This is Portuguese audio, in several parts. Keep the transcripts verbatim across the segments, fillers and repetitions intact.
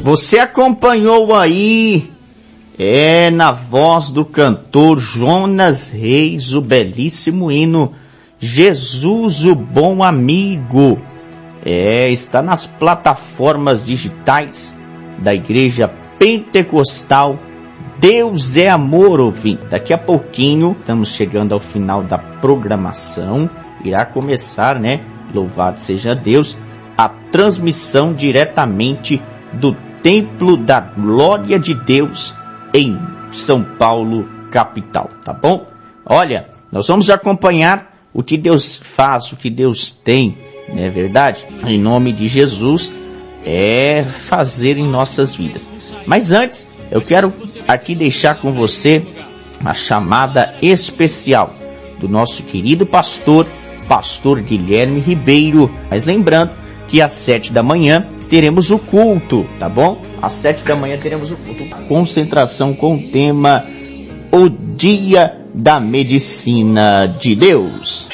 Você acompanhou aí, é, na voz do cantor Jonas Reis, o belíssimo hino Jesus, o Bom Amigo. É, está nas plataformas digitais da Igreja Pentecostal Deus é Amor, ouvinte. Daqui a pouquinho, estamos chegando ao final da programação. Irá começar, né? Louvado seja Deus, a transmissão diretamente do Templo da Glória de Deus em São Paulo, capital, tá bom? Olha, nós vamos acompanhar o que Deus faz, o que Deus tem, não é verdade? Em nome de Jesus, é fazer em nossas vidas. Mas antes, eu quero aqui deixar com você uma chamada especial do nosso querido pastor, pastor Guilherme Ribeiro. Mas lembrando que às sete da manhã teremos o culto, tá bom? Às sete da manhã teremos o culto. Concentração com o tema O Dia da Medicina de Deus.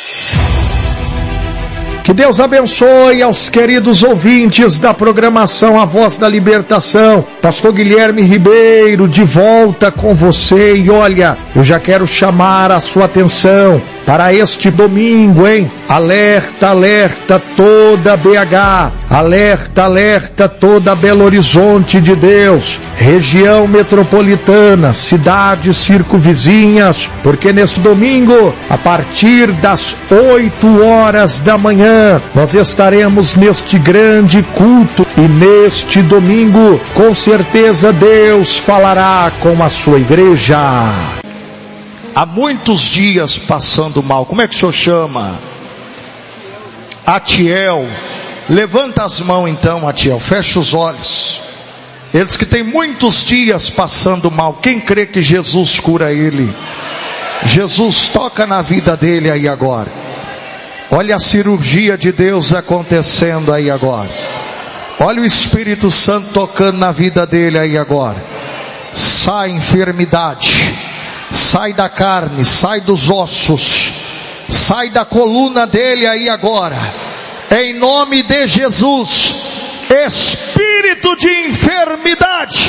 Que Deus abençoe aos queridos ouvintes da programação A Voz da Libertação. Pastor Guilherme Ribeiro, de volta com você. E olha, eu já quero chamar a sua atenção para este domingo, hein? Alerta, alerta toda B H. Alerta, alerta toda Belo Horizonte de Deus. Região metropolitana, cidades circunvizinhas. Porque neste domingo, a partir das oito horas da manhã, nós estaremos neste grande culto e neste domingo, com certeza Deus falará com a sua igreja. Há muitos dias passando mal. Como é que o senhor chama? Atiel. Levanta as mãos então, Atiel, fecha os olhos. Eles que têm muitos dias passando mal, quem crê que Jesus cura ele? Jesus toca na vida dele aí agora. Olha a cirurgia de Deus acontecendo aí agora. Olha o Espírito Santo tocando na vida dele aí agora. Sai enfermidade, sai da carne, sai dos ossos, sai da coluna dele aí agora. Em nome de Jesus, espírito de enfermidade,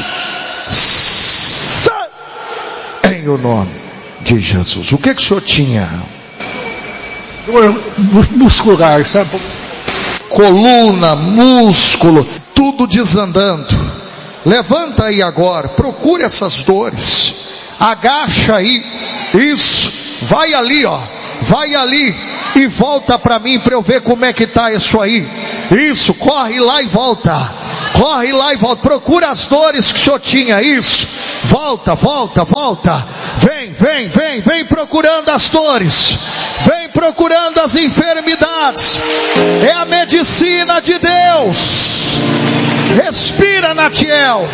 sai em o nome de Jesus. O que que o senhor tinha? Dor muscular, sabe? Coluna, músculo, tudo desandando. Levanta aí agora, procure essas dores. Agacha aí, isso, vai ali ó, vai ali e volta para mim para eu ver como é que tá isso aí. Isso, corre lá e volta. Corre lá e volta, procura as dores que o senhor tinha, isso. Volta, volta, volta. Vem, vem, vem, vem procurando as dores. Vem procurando as enfermidades. É a medicina de Deus. Respira, Natiel.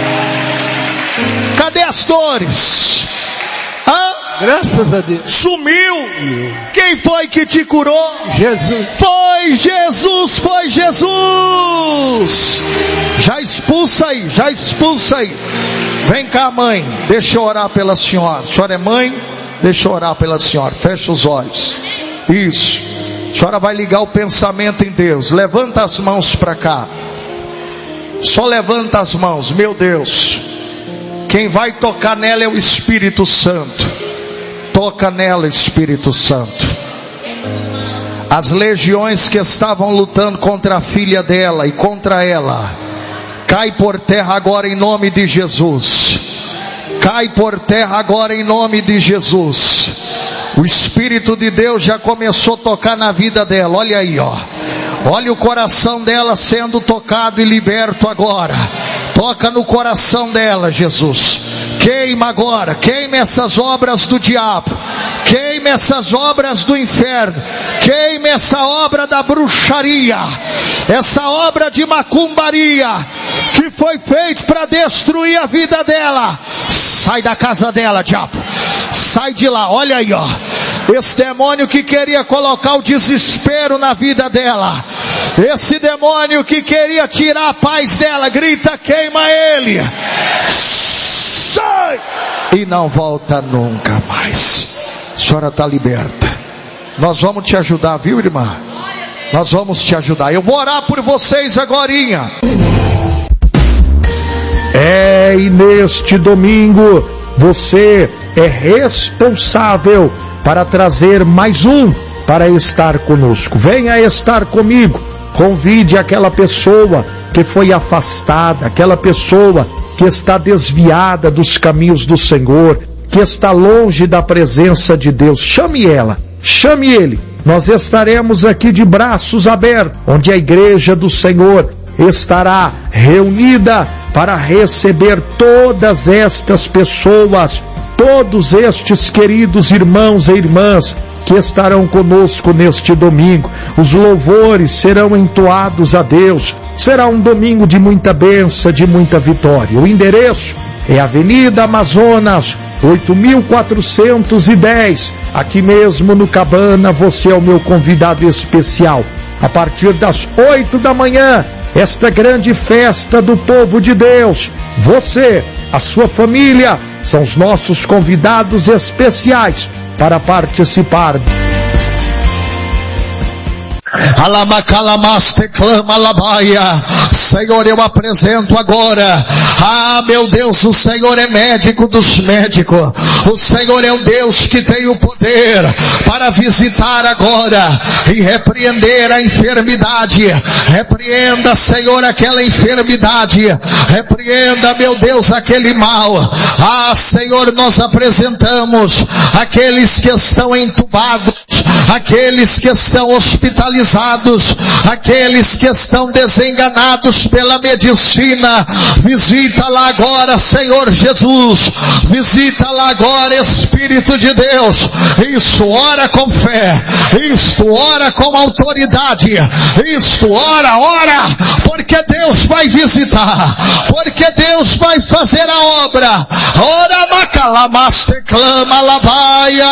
Cadê as dores? Hã? Graças a Deus. Sumiu. Quem foi que te curou? Jesus. Foi Jesus, foi Jesus. Já expulsa aí, já expulsa aí. Vem cá, mãe, deixa eu orar pela senhora. A senhora é mãe? Deixa eu orar pela senhora. Fecha os olhos. Isso. A senhora vai ligar o pensamento em Deus. Levanta as mãos para cá. Só levanta as mãos. Meu Deus, quem vai tocar nela é o Espírito Santo. Toca nela, Espírito Santo. As legiões que estavam lutando contra a filha dela e contra ela, cai por terra agora em nome de Jesus. Cai por terra agora em nome de Jesus. O Espírito de Deus já começou a tocar na vida dela. Olha aí, ó. Olha o coração dela sendo tocado e liberto agora. Toca no coração dela, Jesus. Queima agora, queima essas obras do diabo, queima essas obras do inferno, queima essa obra da bruxaria, essa obra de macumbaria, que foi feito para destruir a vida dela. Sai da casa dela, diabo, sai de lá. Olha aí, ó, esse demônio que queria colocar o desespero na vida dela, esse demônio que queria tirar a paz dela, grita, queima ele. Sai! E não volta nunca mais. A senhora está liberta. Nós vamos te ajudar, viu, irmã? Nós vamos te ajudar. Eu vou orar por vocês agorinha. É, e neste domingo você é responsável para trazer mais um para estar conosco. Venha estar comigo. Convide aquela pessoa que foi afastada, aquela pessoa que está desviada dos caminhos do Senhor, que está longe da presença de Deus. Chame ela, chame ele. Nós estaremos aqui de braços abertos, onde a igreja do Senhor estará reunida para receber todas estas pessoas, todos estes queridos irmãos e irmãs que estarão conosco neste domingo. Os louvores serão entoados a Deus. Será um domingo de muita bênção, de muita vitória. O endereço é Avenida Amazonas, oito mil quatrocentos e dez, aqui mesmo no Cabana. Você é o meu convidado especial. A partir das oito da manhã, esta grande festa do povo de Deus. Você, a sua família, são os nossos convidados especiais para participar. Alamacalamaste clama alabaia. Senhor, eu apresento agora. Ah, meu Deus, o Senhor é médico dos médicos. O Senhor é o Deus que tem o poder para visitar agora e repreender a enfermidade. Repreenda, Senhor, aquela enfermidade. Repreenda, meu Deus, aquele mal. Ah, Senhor, nós apresentamos aqueles que estão entubados, aqueles que estão hospitalizados, aqueles que estão desenganados pela medicina. Visita lá agora, Senhor Jesus. Visita lá agora, Espírito de Deus. Isso, ora com fé. Isto, ora com autoridade. Isto, ora, ora, porque Deus vai visitar. Porque Deus vai fazer a obra. Ora, macalamaste clama labaia.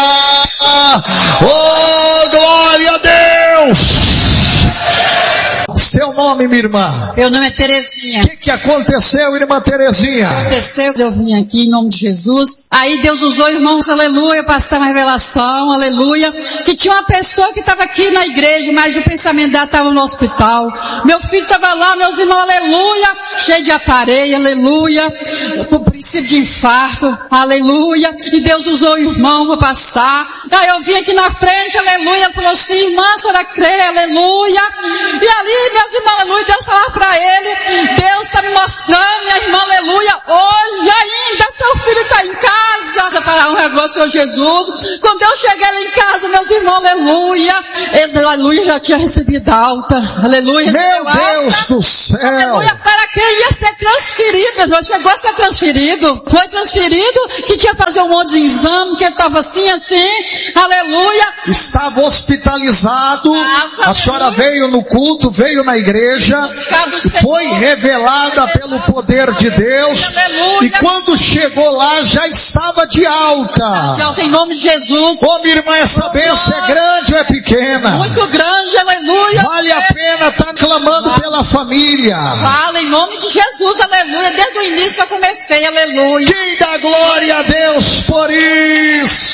Oh, glória a Deus! Seu nome, minha irmã? Meu nome é Terezinha. O que, que aconteceu, irmã Terezinha? Aconteceu, eu vim aqui em nome de Jesus. Aí Deus usou, irmãos, aleluia, passar uma revelação, aleluia, que tinha uma pessoa que estava aqui na igreja, mas o pensamento dela estava no hospital. Meu filho estava lá, meus irmãos, aleluia, cheio de aparelho, aleluia, com princípio de infarto, aleluia. E Deus usou o irmão para passar. Aí eu vim aqui na frente, aleluia, falou assim, irmã, a senhora crê, aleluia. E ali, meus irmãos, aleluia, Deus falava para ele, Deus está me mostrando, minha irmã, aleluia, hoje ainda seu filho está em casa. Eu falava um negócio, Senhor Jesus. Quando eu cheguei lá em casa, meus irmãos, aleluia, ele, aleluia, já tinha recebido alta, aleluia, meu Deus alta, do céu, aleluia, para quem ia ser transferido, irmão, chegou a ser transferido, foi transferido, que tinha que fazer um monte de exame, que ele estava assim, assim, aleluia, estava hospitalizado, ah, a senhora veio no culto, veio na igreja, foi revelada pelo poder de Deus, e quando chegou lá já estava de alta. Em nome de Jesus. Ô, minha irmã, essa bênção é grande ou é pequena? Muito grande, aleluia. Vale a pena estar clamando pela família. Fala em nome de Jesus, aleluia. Desde o início que eu comecei, aleluia. Quem dá glória a Deus por isso?